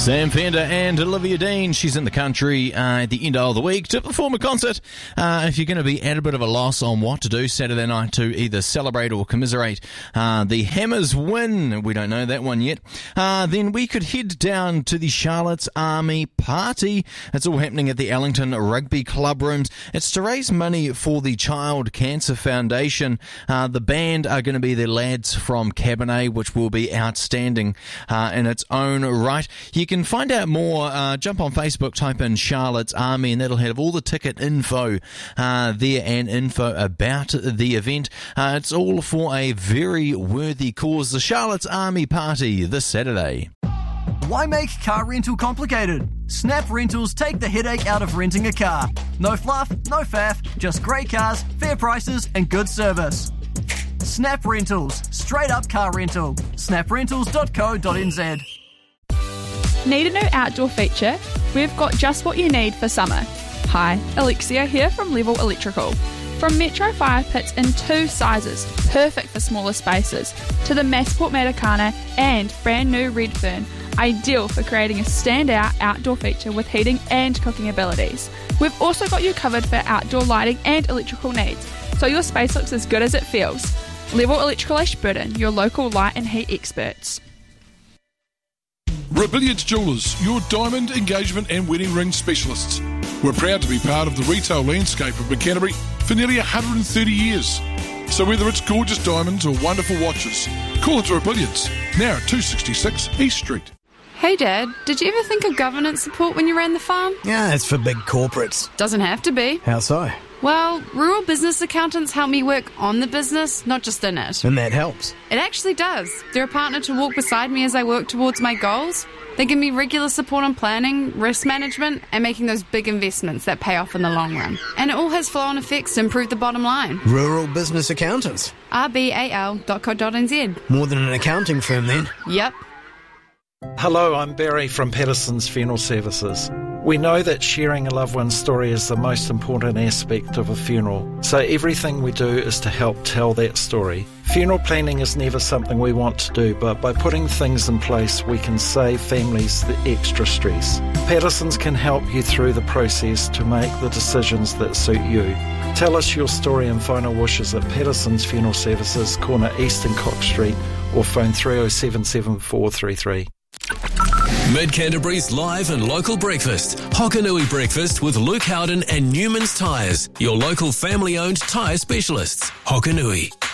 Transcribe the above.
Sam Fender and Olivia Dean. She's in the country at the end of the week to perform a concert. If you're going to be at a bit of a loss on what to do Saturday night to either celebrate or commiserate the Hammers win, we don't know that one yet, then we could head down to the Charlotte's Army Party. It's all happening at the Ellington Rugby Club rooms. It's to raise money for the Child Cancer Foundation. The band are going to be the lads from Cabernet, which will be outstanding in its own right. You can find out more, jump on Facebook, type in Charlotte's Army, and that'll have all the ticket info there and info about the event. It's all for a very worthy cause, the Charlotte's Army Party this Saturday. Why make car rental complicated? Snap Rentals take the headache out of renting a car. No fluff, no faff, just great cars, fair prices and good service. Snap Rentals, straight up car rental. snaprentals.co.nz. Need a new outdoor feature? We've got just what you need for summer. Hi, Alexia here from Level Electrical. From Metro fire pits in 2 sizes, perfect for smaller spaces, to the Massport Matakana and brand new Redfern, ideal for creating a standout outdoor feature with heating and cooking abilities. We've also got you covered for outdoor lighting and electrical needs, so your space looks as good as it feels. Level Electrical Ashburton, your local light and heat experts. Rebellions Jewellers, your diamond, engagement and wedding ring specialists. We're proud to be part of the retail landscape of Canterbury for nearly 130 years. So whether it's gorgeous diamonds or wonderful watches, call into Rebellions, now at 266 East Street. Hey Dad, did you ever think of governance support when you ran the farm? Yeah, it's for big corporates. Doesn't have to be. How so? Well, rural business accountants help me work on the business, not just in it. And that helps. It actually does. They're a partner to walk beside me as I work towards my goals. They give me regular support on planning, risk management, and making those big investments that pay off in the long run. And it all has flow-on effects to improve the bottom line. Rural business accountants. rbal.co.nz. More than an accounting firm then. Yep. Hello, I'm Barry from Patterson's Funeral Services. We know that sharing a loved one's story is the most important aspect of a funeral, so everything we do is to help tell that story. Funeral planning is never something we want to do, but by putting things in place we can save families the extra stress. Patterson's can help you through the process to make the decisions that suit you. Tell us your story and final wishes at Patterson's Funeral Services, corner East and Cox Street, or phone 307 7433. Mid-Canterbury's live and local breakfast. Hokanui Breakfast with Luke Howden and Newman's Tyres, your local family-owned tyre specialists. Hokanui.